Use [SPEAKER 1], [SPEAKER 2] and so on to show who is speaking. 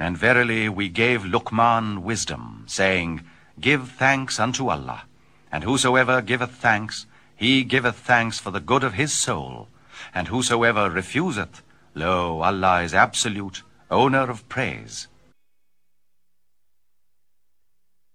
[SPEAKER 1] And verily we gave Luqman wisdom, saying, Give thanks unto Allah, and whosoever giveth thanks, he giveth thanks for the good of his soul, and whosoever refuseth, lo, Allah is absolute, owner of praise.